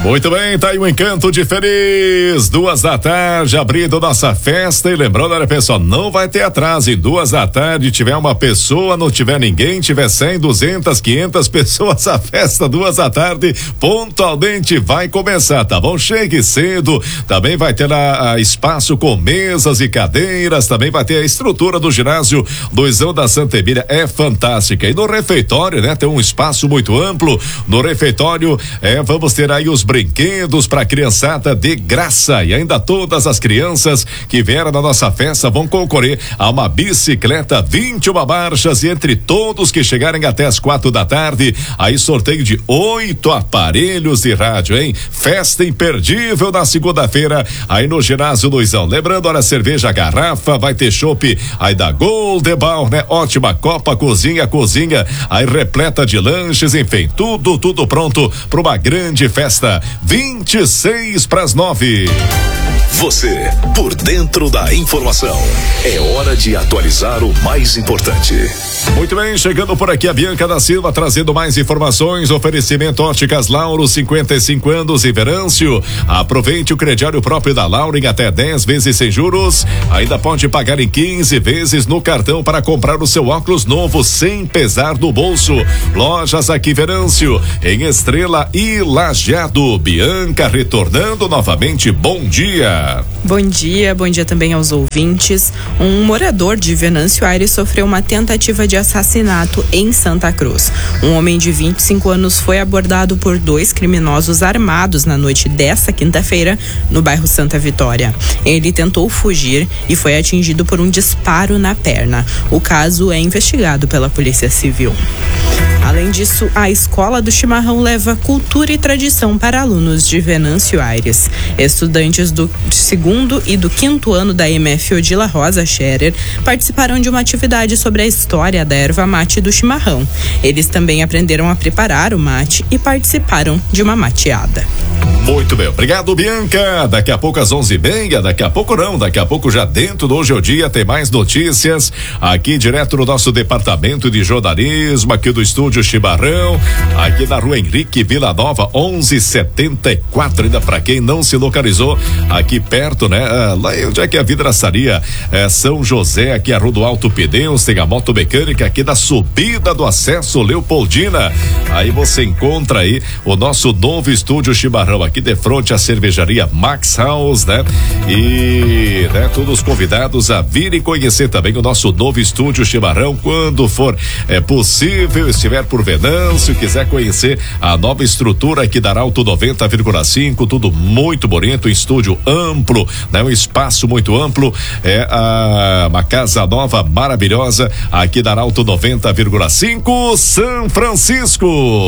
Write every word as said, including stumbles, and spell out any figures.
Muito bem, tá aí o encanto de feliz. Duas da tarde, abrindo nossa festa. E lembrando, olha pessoal, não vai ter atraso. Em duas da tarde, tiver uma pessoa, não tiver ninguém, tiver cem, duzentas, quinhentas pessoas, a festa, duas da tarde, pontualmente vai começar, tá bom? Chegue cedo. Também vai ter lá a, espaço com mesas e cadeiras. Também vai ter a estrutura do ginásio Luizão da Santa Emília. É fantástica. E no refeitório, né? Tem um espaço muito amplo. No refeitório, é, vamos ter aí os brinquedos para criançada de graça, e ainda todas as crianças que vieram na nossa festa vão concorrer a uma bicicleta vinte e uma marchas, e entre todos que chegarem até as quatro da tarde, aí sorteio de oito aparelhos de rádio, hein? Festa imperdível na segunda-feira aí no ginásio Luizão. Lembrando, olha, cerveja garrafa, vai ter chopp aí da Goldebal, né? Ótima copa, cozinha, cozinha aí repleta de lanches, enfim, tudo, tudo pronto para uma grande festa. vinte e seis para as nove. Você, por dentro da informação. É hora de atualizar o mais importante. Muito bem, chegando por aqui a Bianca da Silva, trazendo mais informações. Oferecimento Óticas Lauro, cinquenta e cinco anos e Verâncio. Aproveite o crediário próprio da Lauro em até dez vezes sem juros. Ainda pode pagar em quinze vezes no cartão para comprar o seu óculos novo sem pesar no bolso. Lojas aqui Verâncio, em Estrela e Lajeado. Bianca retornando novamente. Bom dia. Bom dia, bom dia também aos ouvintes. Um morador de Venâncio Aires sofreu uma tentativa de assassinato em Santa Cruz. Um homem de vinte e cinco anos foi abordado por dois criminosos armados na noite desta quinta-feira no bairro Santa Vitória. Ele tentou fugir e foi atingido por um disparo na perna. O caso é investigado pela Polícia Civil. Além disso, a Escola do Chimarrão leva cultura e tradição para alunos de Venâncio Aires. Estudantes do segundo e do quinto ano da M F Odila Rosa Scherer participaram de uma atividade sobre a história da erva mate do chimarrão. Eles também aprenderam a preparar o mate e participaram de uma mateada. Muito bem, obrigado Bianca. Daqui a pouco às onze e meia, daqui a pouco não, daqui a pouco já dentro do Hoje é o Dia tem mais notícias aqui direto no nosso departamento de jornalismo, aqui do estúdio Chimarrão, aqui na rua Henrique Vila Nova, onze e setenta e quatro, ainda para quem não se localizou, aqui perto, né? Ah, lá onde é que é a vidraçaria é, São José, aqui a Rua do Alto Pneus, tem a moto mecânica aqui da subida do acesso Leopoldina. Aí você encontra aí o nosso novo estúdio Chimarrão, aqui de frente à cervejaria Max House, né? E, né, todos os convidados a virem conhecer também o nosso novo estúdio Chimarrão quando for é, possível, estiver por Venâncio, quiser conhecer a nova estrutura aqui da Arauto noventa vírgula cinco, tudo muito bonito, um estúdio amplo, né? Um espaço muito amplo, é a, uma casa nova maravilhosa aqui da Arauto noventa vírgula cinco, São Francisco.